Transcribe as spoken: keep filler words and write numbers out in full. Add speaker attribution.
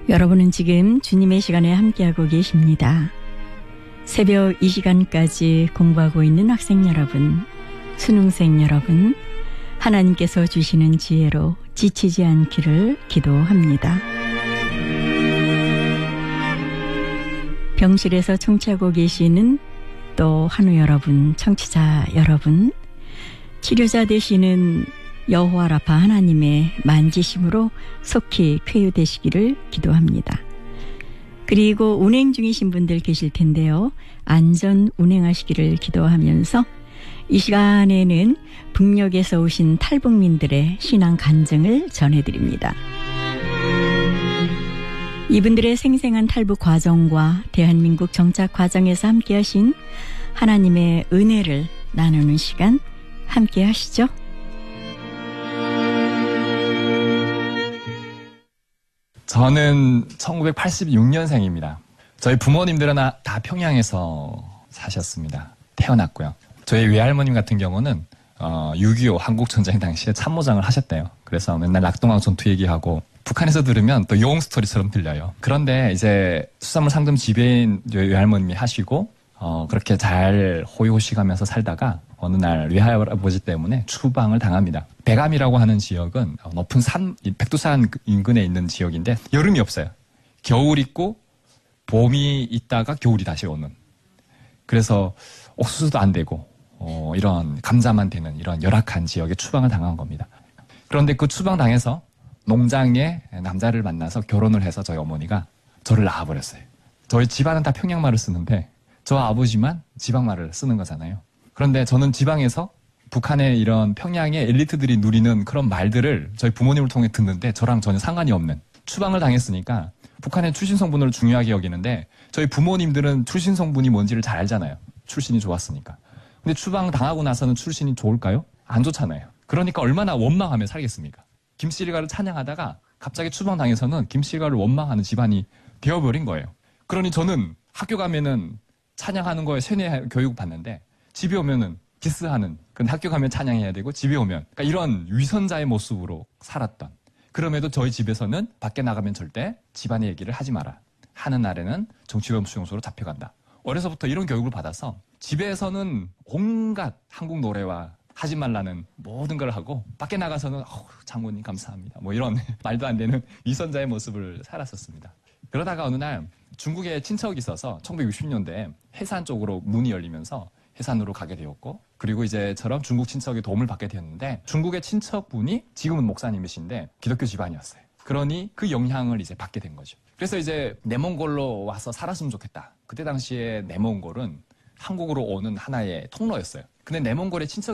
Speaker 1: 여러분은 지금 주님의 시간에 함께하고 계십니다. 새벽 이 시간까지 공부하고 있는 학생 여러분, 수능생 여러분, 하나님께서 주시는 지혜로 지치지 않기를 기도합니다. 병실에서 청취하고 계시는 또 한우 여러분, 청취자 여러분, 치료자 되시는 여호와 라파 하나님의 만지심으로 속히 쾌유되시기를 기도합니다. 그리고 운행 중이신 분들 계실 텐데요. 안전 운행하시기를 기도하면서 이 시간에는 북녘에서 오신 탈북민들의 신앙 간증을 전해드립니다. 이분들의 생생한 탈북 과정과 대한민국 정착 과정에서 함께하신 하나님의 은혜를 나누는 시간 함께 하시죠.
Speaker 2: 저는 천구백팔십육 년생입니다. 저희 부모님들은 다 평양에서 사셨습니다. 태어났고요. 저희 외할머님 같은 경우는 어, 육이오 한국전쟁 당시에 참모장을 하셨대요. 그래서 맨날 낙동강 전투 얘기하고 북한에서 들으면 또 영웅 스토리처럼 들려요. 그런데 이제 수산물 상점 지배인 외할머님이 하시고 어, 그렇게 잘 호의호식하면서 살다가 어느 날 외할아버지 때문에 추방을 당합니다. 백암이라고 하는 지역은 높은 산, 백두산 인근에 있는 지역인데 여름이 없어요. 겨울 있고 봄이 있다가 겨울이 다시 오는. 그래서 옥수수도 안 되고 어, 이런 감자만 되는 이런 열악한 지역에 추방을 당한 겁니다. 그런데 그 추방당해서 농장에 남자를 만나서 결혼을 해서 저희 어머니가 저를 낳아버렸어요. 저희 집안은 다 평양말을 쓰는데 저 아버지만 지방말을 쓰는 거잖아요. 그런데 저는 지방에서 북한의 이런 평양의 엘리트들이 누리는 그런 말들을 저희 부모님을 통해 듣는데 저랑 전혀 상관이 없는, 추방을 당했으니까 북한의 출신 성분을 중요하게 여기는데 저희 부모님들은 출신 성분이 뭔지를 잘 알잖아요. 출신이 좋았으니까. 근데 추방 당하고 나서는 출신이 좋을까요? 안 좋잖아요. 그러니까 얼마나 원망하며 살겠습니까? 김씨일가를 찬양하다가 갑자기 추방 당해서는 김씨일가를 원망하는 집안이 되어버린 거예요. 그러니 저는 학교 가면은 찬양하는 거에 세뇌 교육 받는데 집에 오면은 기스하는, 근데 학교 가면 찬양해야 되고 집에 오면, 그러니까 이런 위선자의 모습으로 살았던. 그럼에도 저희 집에서는 밖에 나가면 절대 집안의 얘기를 하지 마라. 하는 날에는 정치범 수용소로 잡혀간다. 어려서부터 이런 교육을 받아서 집에서는 온갖 한국 노래와 하지 말라는 모든 걸 하고 밖에 나가서는 어, 장모님 감사합니다. 뭐 이런 말도 안 되는 위선자의 모습을 살았었습니다. 그러다가 어느 날 중국에 친척이 있어서 천구백육십 년대에 해산 쪽으로 문이 열리면서 해산으로 가게 되었고, 그리고 이제 저런 중국 친척의 도움을 받게 되었는데 중국의 친척분이 지금은 목사님이신데 기독교 집안이었어요. 그러니 그 영향을 이제 받게 된 거죠. 그래서 이제 내몽골로 와서 살았으면 좋겠다. 그때 당시에 내몽골은 한국으로 오는 하나의 통로였어요. 근데 내몽골의 친척